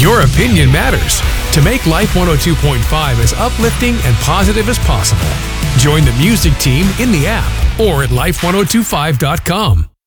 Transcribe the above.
Your opinion matters. To make Life 102.5 as uplifting and positive as possible, join the music team in the app or at life1025.com.